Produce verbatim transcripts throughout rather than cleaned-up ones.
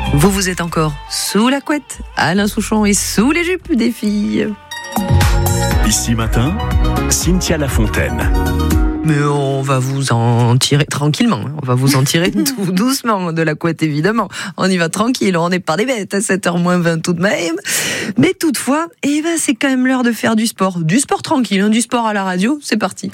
Vous vous êtes encore sous la couette, Alain Souchon est sous les jupes des filles. Ici matin, Cynthia Lafontaine. Mais on va vous en tirer tranquillement. On va vous en tirer tout doucement de la couette, évidemment. On y va tranquille, on n'est pas des bêtes à sept heures moins vingt tout de même. Mais toutefois, eh ben, c'est quand même l'heure de faire du sport. Du sport tranquille, hein, du sport à la radio, c'est parti.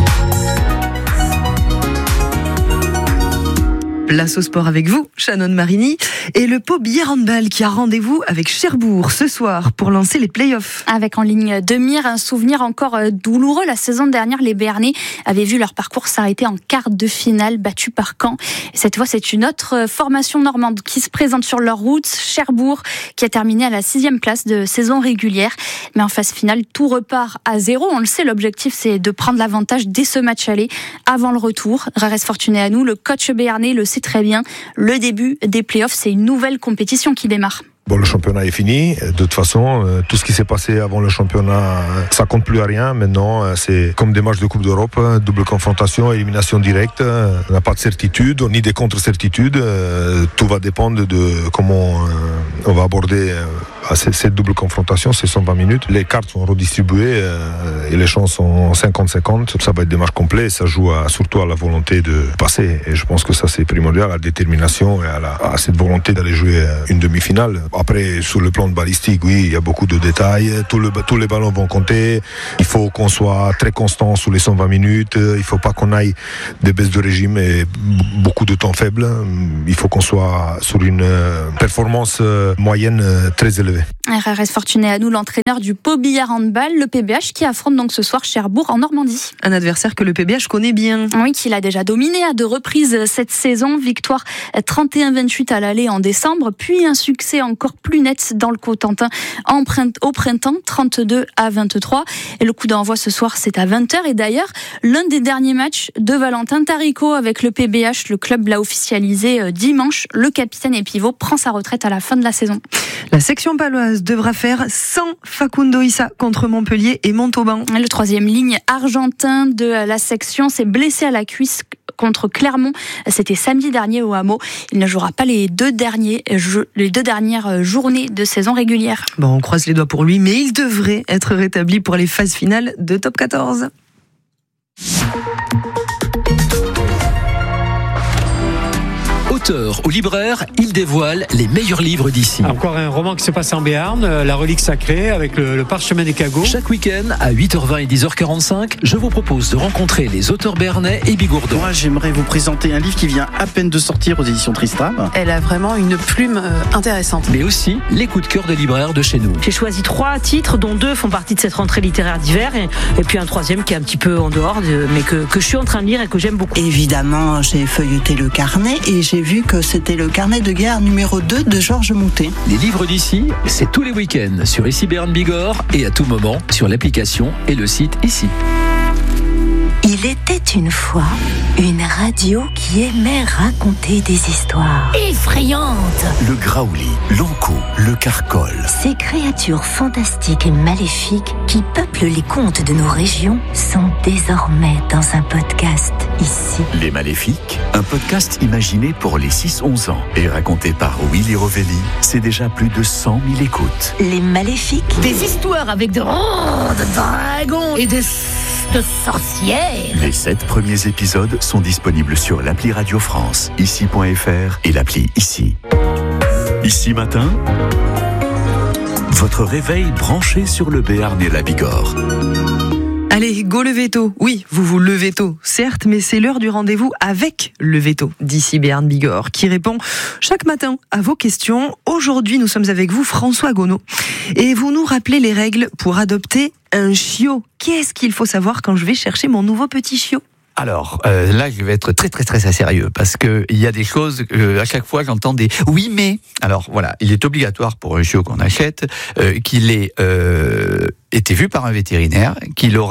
Place au sport avec vous, Shannon Marini, et le Pau Billard Handball qui a rendez-vous avec Cherbourg ce soir pour lancer les playoffs. Avec en ligne de mire un souvenir encore douloureux. La saison dernière, les Béarnais avaient vu leur parcours s'arrêter en quart de finale, battu par Caen. Et cette fois, c'est une autre formation normande qui se présente sur leur route, Cherbourg, qui a terminé à la sixième place de saison régulière. Mais en phase finale, tout repart à zéro. On le sait, l'objectif, c'est de prendre l'avantage dès ce match aller, avant le retour. Rares fortuné à nous, le coach béarnais le sait très bien. Le début des playoffs, c'est une nouvelle compétition qui démarre. Bon, le championnat est fini. De toute façon, euh, tout ce qui s'est passé avant le championnat, ça compte plus à rien. Maintenant, euh, c'est comme des matchs de Coupe d'Europe, hein, double confrontation, élimination directe. Euh, on n'a pas de certitude, ni des contre-certitudes. Euh, tout va dépendre de comment euh, on va aborder euh, cette, cette double confrontation, ces cent vingt minutes. Les cartes sont redistribuées euh, et les chances sont cinquante cinquante. Ça va être des matchs complets. Ça joue à, surtout à la volonté de passer. Et je pense que ça, c'est primordial, à la détermination et à, la, à cette volonté d'aller jouer une demi-finale. Après, sur le plan de balistique, oui, il y a beaucoup de détails. Tout le, tous les ballons vont compter. Il faut qu'on soit très constant sur les cent vingt minutes. Il ne faut pas qu'on aille des baisses de régime et beaucoup de temps faible. Il faut qu'on soit sur une performance moyenne très élevée. R R S fortuné à nous, l'entraîneur du Pau Billard Handball, le P B H, qui affronte donc ce soir Cherbourg en Normandie. Un adversaire que le P B H connaît bien. Oui, qu'il a déjà dominé à deux reprises cette saison. Victoire trente et un vingt-huit à l'aller en décembre, puis un succès encore plus net dans le Cotentin en print, au printemps, trente-deux à vingt-trois. Et le coup d'envoi ce soir, c'est à vingt heures. Et d'ailleurs, l'un des derniers matchs de Valentin Tarico avec le P B H, le club l'a officialisé dimanche. Le capitaine et pivot prend sa retraite à la fin de la saison. La section paloise devra faire sans Facundo Issa contre Montpellier et Montauban. Le troisième ligne argentin de la section s'est blessé à la cuisse contre Clermont. C'était samedi dernier au Hameau. Il ne jouera pas les deux, derniers, les deux dernières journées de saison régulière. Bon, on croise les doigts pour lui, mais il devrait être rétabli pour les phases finales de Top quatorze. Auteur ou libraire, il dévoile les meilleurs livres d'ici. Encore un roman qui se passe en Béarn, La relique sacrée, avec le, le parchemin des cagots. Chaque week-end, à huit heures vingt et dix heures quarante-cinq, je vous propose de rencontrer les auteurs béarnais et bigourdans. Moi, j'aimerais vous présenter un livre qui vient à peine de sortir aux éditions Tristram. Elle a vraiment une plume euh, intéressante. Mais aussi les coups de cœur des libraires de chez nous. J'ai choisi trois titres, dont deux font partie de cette rentrée littéraire d'hiver, et, et puis un troisième qui est un petit peu en dehors, de, mais que, que je suis en train de lire et que j'aime beaucoup. Évidemment, j'ai feuilleté le carnet et j'ai vu que c'était le carnet de guerre numéro deux de Georges Moutet. Les livres d'ici, c'est tous les week-ends sur Ici Béarn Bigorre et à tout moment sur l'application et le site Ici. Il était une fois une radio qui aimait raconter des histoires effrayantes. Le graouli, l'ankou, le carcol. Ces créatures fantastiques et maléfiques qui peuplent les contes de nos régions sont désormais dans un podcast ici. Les Maléfiques, un podcast imaginé pour les six onze ans et raconté par Willy Rovelli. C'est déjà plus de cent mille écoutes. Les Maléfiques. Des histoires avec de, oh, de dragons et de... de sorcières. Les sept premiers épisodes sont disponibles sur l'appli Radio France, ici point f r et l'appli Ici. Ici matin, votre réveil branché sur le Béarn et la Bigorre. Allez, go lever tôt. Oui, vous vous levez tôt, certes, mais c'est l'heure du rendez-vous avec Lever tôt d'Ici Béarn Bigorre qui répond chaque matin à vos questions. Aujourd'hui, nous sommes avec vous, François Gonneau, et vous nous rappelez les règles pour adopter un chiot. Qu'est-ce qu'il faut savoir quand je vais chercher mon nouveau petit chiot ? Alors, euh, là, je vais être très, très, très, très sérieux, parce que il y a des choses, euh, à chaque fois, j'entends des « oui, mais ». Alors, voilà, il est obligatoire pour un chiot qu'on achète, euh, qu'il ait euh, été vu par un vétérinaire, qu'il aura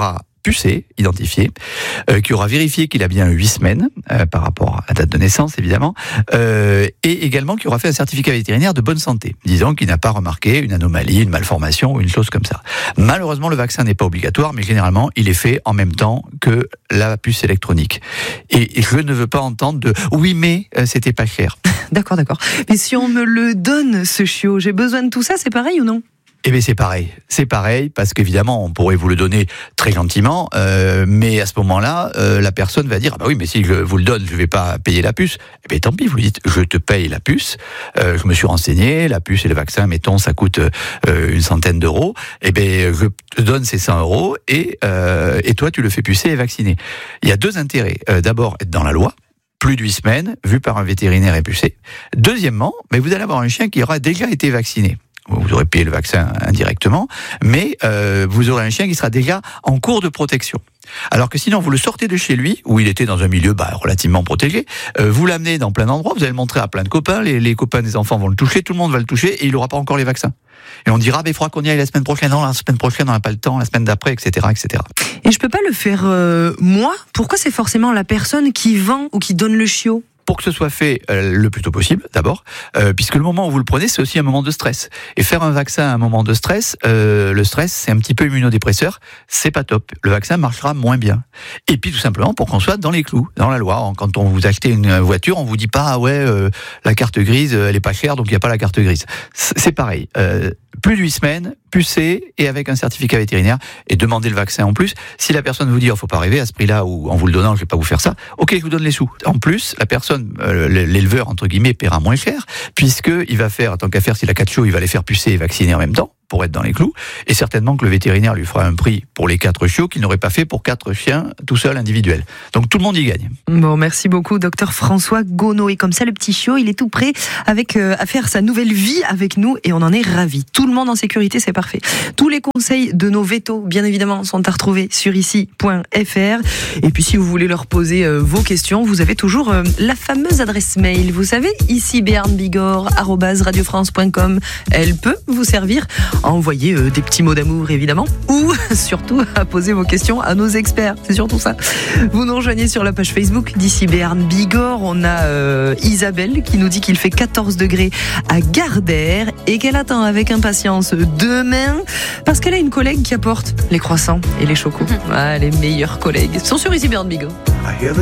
pucé, identifié, euh, qui aura vérifié qu'il a bien huit semaines, euh, par rapport à la date de naissance, évidemment, euh, et également qui aura fait un certificat vétérinaire de bonne santé, disant qu'il n'a pas remarqué une anomalie, une malformation ou une chose comme ça. Malheureusement, le vaccin n'est pas obligatoire, mais généralement, il est fait en même temps que la puce électronique. Et, et je ne veux pas entendre de « oui, mais euh, c'était pas cher ». D'accord, d'accord. Mais si on me le donne, ce chiot, j'ai besoin de tout ça, c'est pareil ou non ? Eh bien c'est pareil, c'est pareil parce qu'évidemment on pourrait vous le donner très gentiment, euh, mais à ce moment-là, euh, la personne va dire ah bah oui mais si je vous le donne, je vais pas payer la puce. Eh bien tant pis, vous dites je te paye la puce. Euh, je me suis renseigné, la puce et le vaccin, mettons ça coûte euh, une centaine d'euros. Eh bien je te donne ces cent euros et euh, et toi tu le fais pucer et vacciner. Il y a deux intérêts. Euh, d'abord être dans la loi. Plus de huit semaines, vu par un vétérinaire et pucé. Deuxièmement, mais vous allez avoir un chien qui aura déjà été vacciné. Vous aurez payé le vaccin indirectement, mais euh, vous aurez un chien qui sera déjà en cours de protection. Alors que sinon, vous le sortez de chez lui, où il était dans un milieu bah, relativement protégé, euh, vous l'amenez dans plein d'endroits, vous allez le montrer à plein de copains, les, les copains des enfants vont le toucher, tout le monde va le toucher, et il n'aura pas encore les vaccins. Et on dira, bah, il faudra qu'on y aille la semaine prochaine, non, la semaine prochaine, on n'a pas le temps, la semaine d'après, et cetera, et cetera. Et je peux pas le faire euh, moi ? Pourquoi c'est forcément la personne qui vend ou qui donne le chiot ? Pour que ce soit fait euh, le plus tôt possible, d'abord, euh, puisque le moment où vous le prenez, c'est aussi un moment de stress. Et faire un vaccin à un moment de stress, euh, le stress, c'est un petit peu immunodépresseur, c'est pas top. Le vaccin marchera moins bien. Et puis tout simplement pour qu'on soit dans les clous, dans la loi. Quand on vous achetez une voiture, on vous dit pas ah ouais, euh, la carte grise, elle est pas chère, donc il y a pas la carte grise. C'est pareil. Euh, plus de huit semaines, pucé et avec un certificat vétérinaire et demandez le vaccin en plus. Si la personne vous dit, oh, faut pas rêver à ce prix-là ou en vous le donnant, je vais pas vous faire ça. Ok, je vous donne les sous. En plus, la personne, euh, l'éleveur entre guillemets, paiera moins cher puisque il va faire, tant qu'à faire, s'il a quatre chiots, il va les faire pucer et vacciner en même temps pour être dans les clous. Et certainement que le vétérinaire lui fera un prix pour les quatre chiots qu'il n'aurait pas fait pour quatre chiens tout seul individuels. Donc tout le monde y gagne. Bon, merci beaucoup, docteur François Gonneau. Et comme ça, le petit chiot, il est tout prêt avec, euh, à faire sa nouvelle vie avec nous et on en est ravis. Tout le monde en sécurité, c'est parfait. Tous les conseils de nos vétos, bien évidemment, sont à retrouver sur ici point f r. Et puis si vous voulez leur poser euh, vos questions, vous avez toujours euh, la fameuse adresse mail. Vous savez, ici béarn bigorre arobase radio france point com. Elle peut vous servir à envoyer euh, des petits mots d'amour, évidemment, ou surtout à poser vos questions à nos experts. C'est surtout ça. Vous nous rejoignez sur la page Facebook d'ici Béarn Bigorre. On a euh, Isabelle qui nous dit qu'il fait quatorze degrés à Gardère et qu'elle attend avec impatience demain parce qu'elle a une collègue qui apporte les croissants et les chocos. Ah, les meilleurs collègues sont sur ici Béarn Bigorre.